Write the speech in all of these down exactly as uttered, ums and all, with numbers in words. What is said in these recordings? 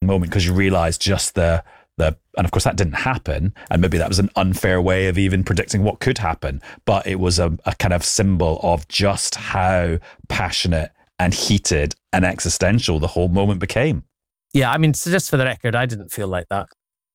moment because you realise just the, the, and of course that didn't happen. And maybe that was an unfair way of even predicting what could happen. But it was a, a kind of symbol of just how passionate and heated and existential the whole moment became. Yeah, I mean, so just for the record, I didn't feel like that.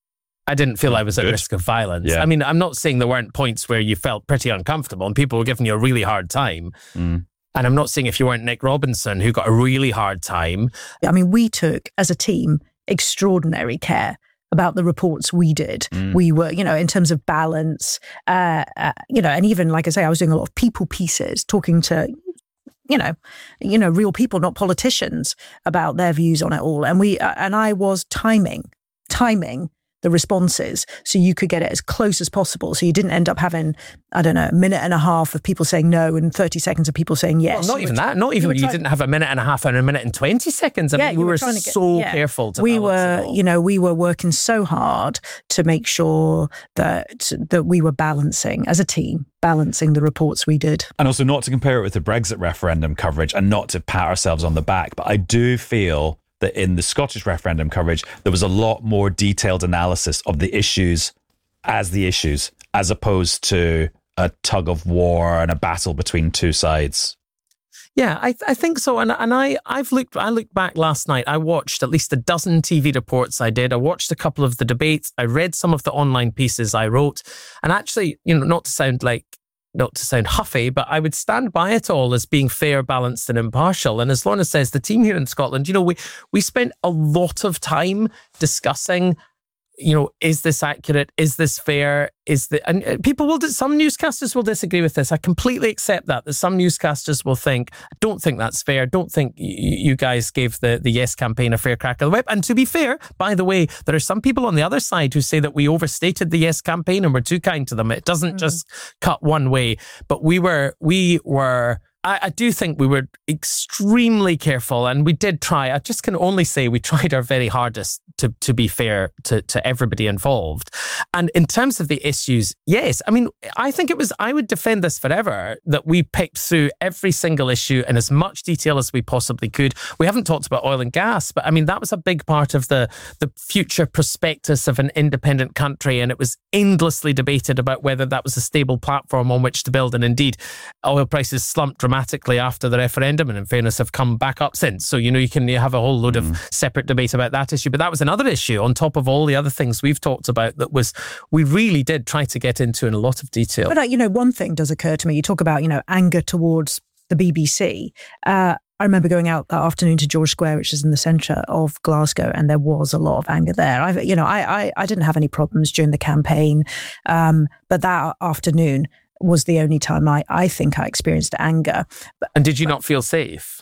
I didn't feel I was at Good. risk of violence. Yeah. I mean, I'm not saying there weren't points where you felt pretty uncomfortable and people were giving you a really hard time. Mm. And I'm not saying if you weren't Nick Robinson, who got a really hard time. I mean, we took, as a team, extraordinary care about the reports we did. Mm. We were, you know, in terms of balance, uh, uh, you know, and even, like I say, I was doing a lot of people pieces, talking to, you know, you know, real people, not politicians, about their views on it all. And we, uh, and I was timing, timing the responses so you could get it as close as possible. So you didn't end up having, I don't know, a minute and a half of people saying no and thirty seconds of people saying yes. Well, not even that. Not even you, you didn't have a minute and a half and a minute and twenty seconds. I yeah, mean, we were, were, were so get, yeah. careful to we were, you know, we were working so hard to make sure that that we were balancing as a team, balancing the reports we did. And also not to compare it with the Brexit referendum coverage and not to pat ourselves on the back, but I do feel that in the Scottish referendum coverage, there was a lot more detailed analysis of the issues as the issues, as opposed to a tug of war and a battle between two sides. Yeah, I I think so. And and I, I've looked I looked back last night. I watched at least a dozen T V reports I did. I watched a couple of the debates. I read some of the online pieces I wrote. And actually, you know, not to sound like Not to sound huffy, but I would stand by it all as being fair, balanced and impartial. And as Lorna says, the team here in Scotland, you know, we, we spent a lot of time discussing, you know, is this accurate? Is this fair? Is the and people will, some newscasters will disagree with this. I completely accept that, that some newscasters will think, I don't think that's fair. Don't think you, you guys gave the, the Yes campaign a fair crack of the whip. And to be fair, by the way, there are some people on the other side who say that we overstated the Yes campaign and we're too kind to them. It doesn't mm. just cut one way. But we were, we were, I, I do think we were extremely careful and we did try. I just can only say we tried our very hardest to, to be fair to, to everybody involved. And in terms of the issues, yes, I mean, I think it was, I would defend this forever, that we picked through every single issue in as much detail as we possibly could. We haven't talked about oil and gas, but I mean, that was a big part of the, the future prospectus of an independent country. And it was endlessly debated about whether that was a stable platform on which to build. And indeed, oil prices slumped dramatically after the referendum and in fairness have come back up since. So, you know, you can you have a whole load mm. of separate debate about that issue. But that was another issue on top of all the other things we've talked about that was, we really did try to get into in a lot of detail. But, uh, you know, one thing does occur to me. You talk about, you know, anger towards the B B C. Uh, I remember going out that afternoon to George Square, which is in the centre of Glasgow, and there was a lot of anger there. I, you know, I, I, I didn't have any problems during the campaign, um, but that afternoon was the only time I, I think I experienced anger. But, and did you not feel safe?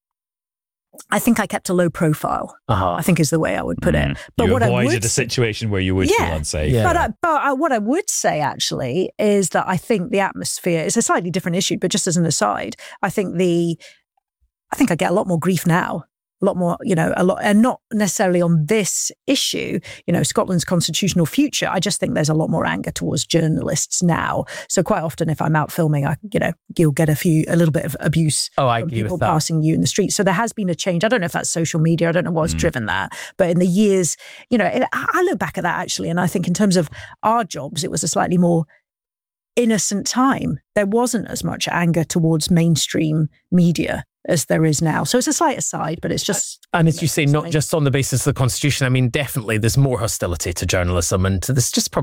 I think I kept a low profile, uh-huh. I think is the way I would put mm. it. But you what avoided I would, a situation where you would yeah, feel unsafe. Yeah. But, I, but I, what I would say actually is that I think the atmosphere is a slightly different issue, but just as an aside, I think the, I think I get a lot more grief now. A lot more, you know, a lot, and not necessarily on this issue, you know, Scotland's constitutional future. I just think there's a lot more anger towards journalists now. So quite often, if I'm out filming, I, you know, you'll get a few, a little bit of abuse oh, I from agree people with that. passing you in the street. So there has been a change. I don't know if that's social media. I don't know what's mm. driven that. But in the years, you know, it, I look back at that actually, and I think in terms of our jobs, it was a slightly more innocent time. There wasn't as much anger towards mainstream media as there is now. So it's a slight aside, but it's just... And as you say, not just on the basis of the Constitution. I mean, definitely there's more hostility to journalism and there's just probably